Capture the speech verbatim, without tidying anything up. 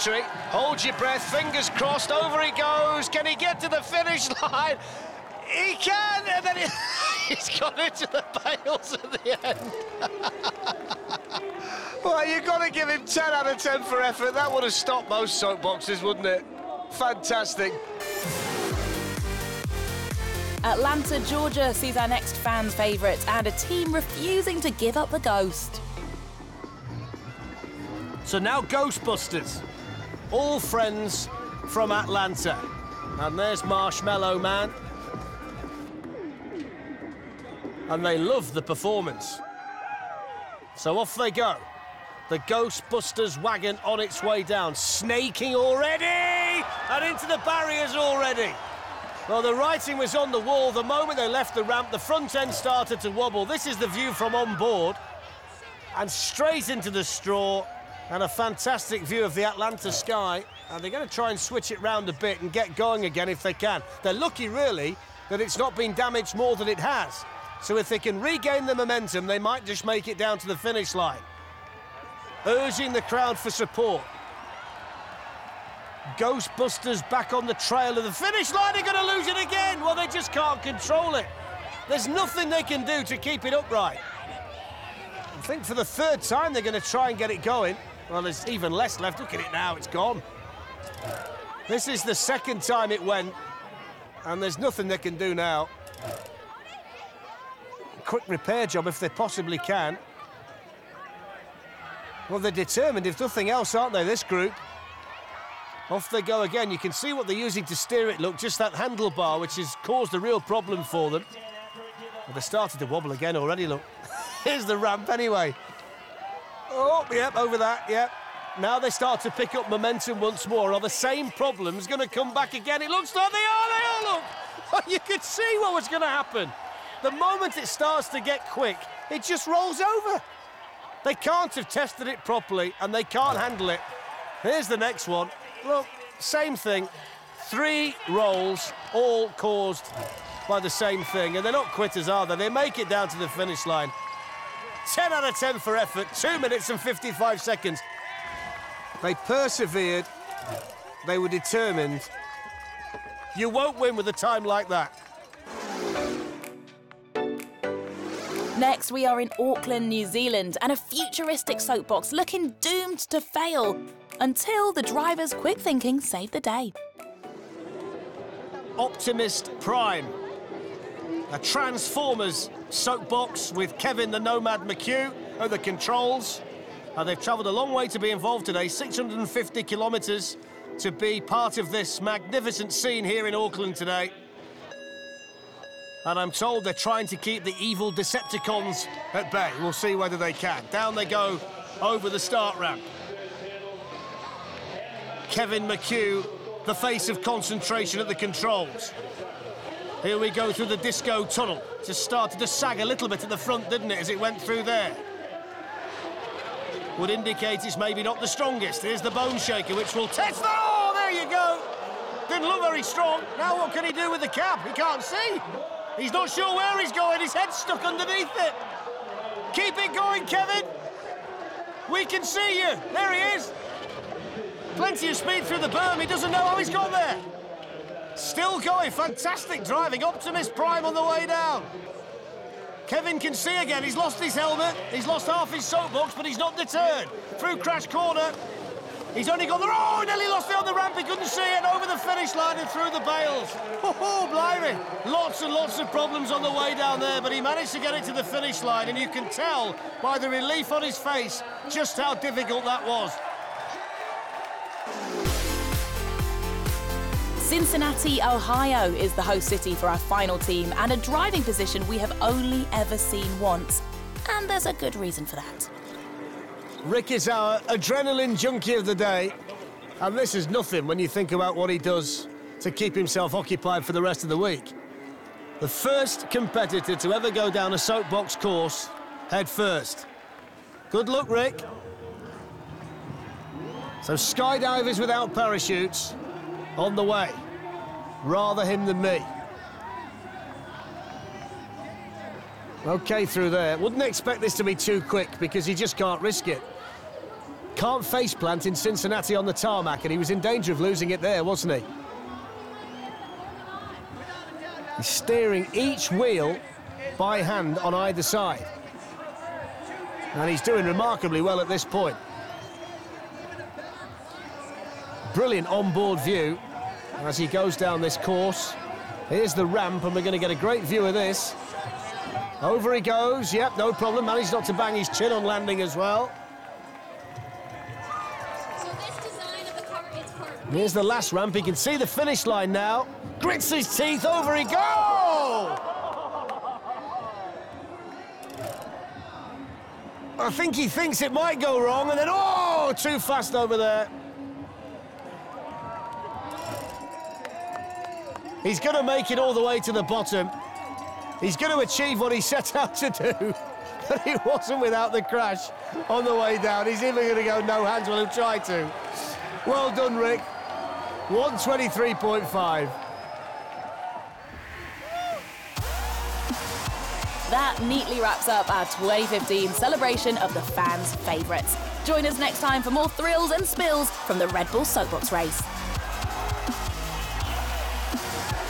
victory. Hold your breath, fingers crossed, over he goes. Can he get to the finish line? He can, and then he, he's got into the bales at the end. Well, you've got to give him ten out of ten for effort. That would have stopped most soapboxes, wouldn't it? Fantastic. Atlanta, Georgia sees our next fans' favourite and a team refusing to give up the ghost. So now Ghostbusters, all friends from Atlanta. And there's Marshmallow Man. And they love the performance. So off they go. The Ghostbusters wagon on its way down, snaking already, and into the barriers already. Well, the writing was on the wall. The moment they left the ramp, the front end started to wobble. This is the view from on board. And straight into the straw, and a fantastic view of the Atlanta sky. And they're going to try and switch it round a bit and get going again if they can. They're lucky, really, that it's not been damaged more than it has. So if they can regain the momentum, they might just make it down to the finish line. Urging the crowd for support. Ghostbusters back on the trail of the finish line. They're going to lose it again. Well, they just can't control it. There's nothing they can do to keep it upright. I think for the third time they're going to try and get it going. Well, there's even less left. Look at it now, it's gone. This is the second time it went, and there's nothing they can do now. Quick repair job if they possibly can. Well, they're determined, if nothing else, aren't they, this group? Off they go again. You can see what they're using to steer it, look, just that handlebar, which has caused a real problem for them. Well, they started to wobble again already, look. Here's the ramp anyway. Oh, yep, over that, yep. Now they start to pick up momentum once more. Are the same problems going to come back again? It looks like they are, they all look. You could see what was going to happen. The moment it starts to get quick, it just rolls over. They can't have tested it properly, and they can't handle it. Here's the next one. Look, same thing. Three rolls, all caused by the same thing. And they're not quitters, are they? They make it down to the finish line. ten out of ten for effort, two minutes and fifty-five seconds. They persevered. They were determined. You won't win with a time like that. Next, we are in Auckland, New Zealand, and a futuristic soapbox looking doomed to fail until the driver's quick thinking saved the day. Optimus Prime. A Transformers soapbox with Kevin the Nomad McHugh at the controls. Uh, they've travelled a long way to be involved today, six hundred fifty kilometres to be part of this magnificent scene here in Auckland today. And I'm told they're trying to keep the evil Decepticons at bay. We'll see whether they can. Down they go over the start ramp. Kevin McHugh, the face of concentration at the controls. Here we go through the disco tunnel. Just started to sag a little bit at the front, didn't it, as it went through there? Would indicate it's maybe not the strongest. Here's the bone shaker, which will test the... Oh, there you go! Didn't look very strong. Now what can he do with the cab? He can't see. He's not sure where he's going. His head's stuck underneath it. Keep it going, Kevin. We can see you. There he is. Plenty of speed through the berm. He doesn't know how he's got there. Still going. Fantastic driving. Optimus Prime on the way down. Kevin can see again. He's lost his helmet. He's lost half his soapbox, but he's not deterred. Through Crash Corner. He's only got the... Oh, nearly lost it on the ramp. He couldn't see it. Over the finish line and through the bales. Oh, blimey. Lots and lots of problems on the way down there, but he managed to get it to the finish line, and you can tell by the relief on his face just how difficult that was. Cincinnati, Ohio is the host city for our final team, and a driving position we have only ever seen once. And there's a good reason for that. Rick is our adrenaline junkie of the day, and this is nothing when you think about what he does to keep himself occupied for the rest of the week. The first competitor to ever go down a soapbox course head first. Good luck, Rick. So skydivers without parachutes on the way. Rather him than me. OK through there. Wouldn't expect this to be too quick because you just can't risk it. can't face plant in Cincinnati on the tarmac, and he was in danger of losing it there, wasn't he? He's steering each wheel by hand on either side. And he's doing remarkably well at this point. Brilliant onboard view as he goes down this course. Here's the ramp, and we're going to get a great view of this. Over he goes, yep, no problem. Managed not to bang his chin on landing as well. So this design of the car is perfect. Here's the last ramp. He can see the finish line now. Grits his teeth, over he goes! I think he thinks it might go wrong, and then, oh, too fast over there. He's going to make it all the way to the bottom. He's going to achieve what he set out to do, but he wasn't without the crash on the way down. He's even going to go no hands, well, he'll try to. Well done, Rick. one twenty-three point five. That neatly wraps up our twenty fifteen celebration of the fans' favourites. Join us next time for more thrills and spills from the Red Bull Soapbox race.